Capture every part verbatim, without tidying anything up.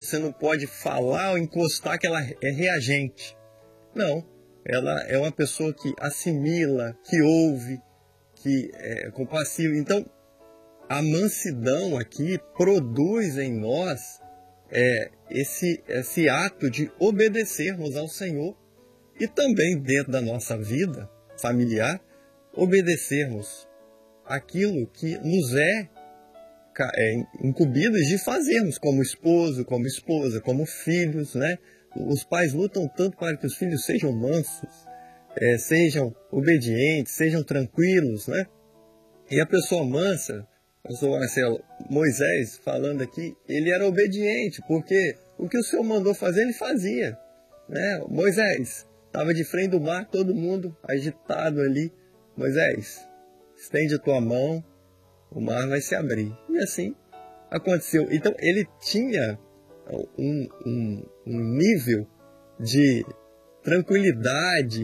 você não pode falar ou encostar que ela é reagente. Não, ela é uma pessoa que assimila, que ouve, que é compassiva. Então, a mansidão aqui produz em nós é, esse, esse ato de obedecermos ao Senhor e também dentro da nossa vida familiar, obedecermos aquilo que nos é, é incumbido de fazermos como esposo, como esposa, como filhos, né? Os pais lutam tanto para que os filhos sejam mansos, é, sejam obedientes, sejam tranquilos, né? E a pessoa mansa, pastor Marcelo, Moisés falando aqui, ele era obediente, porque o que o Senhor mandou fazer, ele fazia, né? Moisés estava de frente do mar, todo mundo agitado ali. Moisés, estende a tua mão, o mar vai se abrir. E assim aconteceu. Então ele tinha um, um, um nível de tranquilidade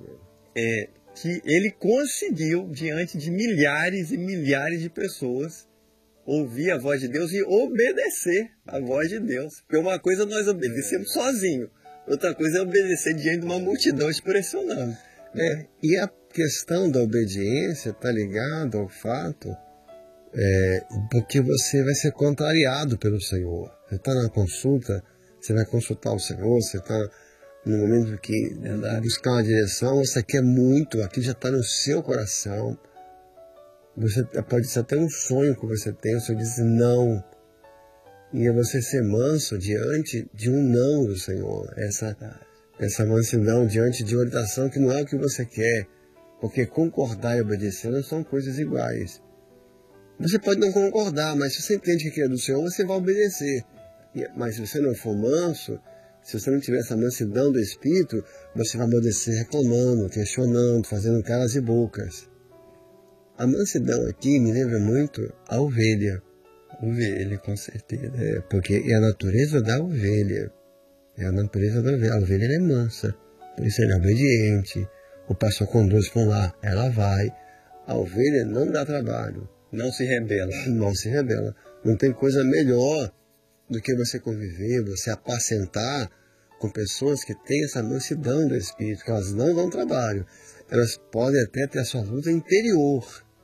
é, que ele conseguiu, diante de milhares e milhares de pessoas, ouvir a voz de Deus e obedecer a voz de Deus. Porque uma coisa nós obedecemos sozinhos, outra coisa é obedecer diante de uma multidão te pressionando. É, e a questão da obediência está ligada ao fato é, porque você vai ser contrariado pelo Senhor. Você está na consulta, você vai consultar o Senhor, você está no momento que Verdade. buscar uma direção, você quer muito, aquilo já está no seu coração. Você pode ser até um sonho que você tem, o Senhor diz não. E é você ser manso diante de um não do Senhor. Essa, essa mansidão diante de orientação que não é o que você quer. Porque concordar e obedecer não são coisas iguais. Você pode não concordar, mas se você entende que é do Senhor, você vai obedecer. Mas se você não for manso, se você não tiver essa mansidão do Espírito, você vai obedecer reclamando, questionando, fazendo caras e bocas. A mansidão aqui me lembra muito a ovelha. Ovelha, com certeza. É, porque é a natureza da ovelha. É a natureza da ovelha. A ovelha ela é mansa, por isso ela é obediente. O pastor conduz para lá, ela vai. A ovelha não dá trabalho. Não se rebela. Não se rebela. Não tem coisa melhor do que você conviver, você apacentar com pessoas que têm essa mansidão do Espírito, que elas não dão trabalho. Elas podem até ter a sua luta interior,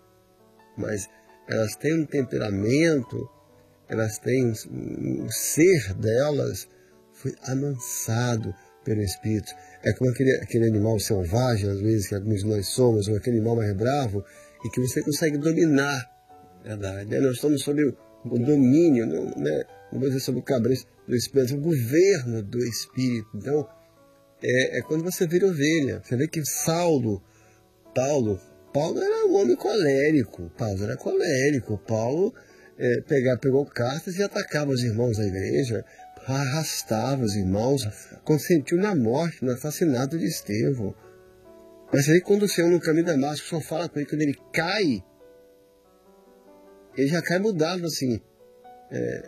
mas elas têm um temperamento, elas têm um, um ser delas, foi amansado pelo Espírito. É como aquele, aquele animal selvagem, às vezes, que alguns de nós somos, ou aquele animal mais bravo, e que você consegue dominar. Verdade. É, nós estamos sob o, o domínio, não, né? não vou dizer sobre o cabresto do Espírito, o governo do Espírito. Então, é, é quando você vira ovelha. Você vê que Saulo, Paulo, Paulo era um homem colérico. Paulo era colérico. Paulo é, pegava, pegou cartas e atacava os irmãos da igreja, arrastava os irmãos, consentiu na morte, no assassinato de Estevão. Mas aí quando o Senhor no caminho da Damasco só fala com ele, quando ele cai, ele já cai mudado assim. É,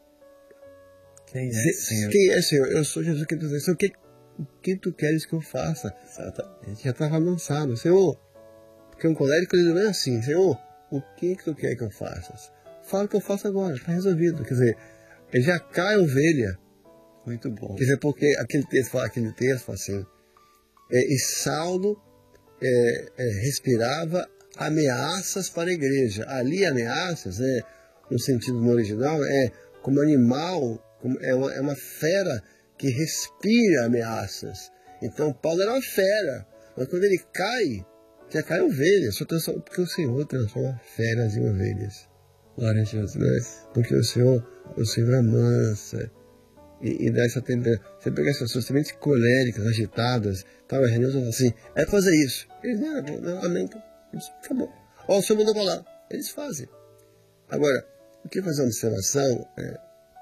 quem é, Senhor? Quem é, Senhor? Eu sou Jesus que tu dizes. O que, o que tu queres que eu faça? Exatamente. Já estava amansado. Senhor, porque um colérico ele não é assim. Senhor, o que, que tu quer que eu faça? Fala o que eu faço agora, está resolvido. Quer dizer, ele já cai a ovelha. Muito bom. Quer dizer, porque aquele texto fala, aquele texto fala assim, é, e Saulo é, é, respirava ameaças para a igreja. Ali ameaças, é, no sentido no original, é como animal, como, é, uma, é uma fera que respira ameaças. Então Paulo era uma fera, mas quando ele cai, já cai ovelha, só transforma, porque o Senhor transforma feras em ovelhas. Glória a Jesus. Né? Porque o Senhor, o Senhor é mansa e, e dá essa temperatura. Você pega essas pessoas também coléricas, agitadas, tal, a reunião fala assim, é fazer isso. Eles não, não, não, amém, acabou. Ó, o Senhor mandou falar, eles fazem. Agora, eu queria fazer uma observação, é,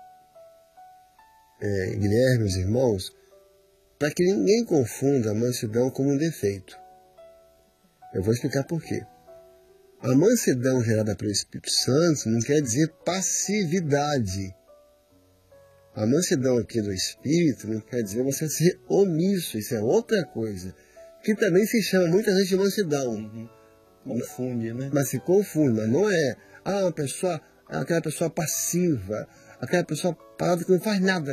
é, Guilherme, os irmãos, para que ninguém confunda a mansidão como um defeito. Eu vou explicar por quê. A mansidão gerada pelo Espírito Santo não quer dizer passividade. A mansidão aqui do Espírito não quer dizer você ser omisso, isso é outra coisa. Que também se chama muitas vezes de mansidão. Uhum. Confunde, né? Mas se confunde, mas não é. Ah, uma pessoa, aquela pessoa passiva, aquela pessoa parada que não faz nada.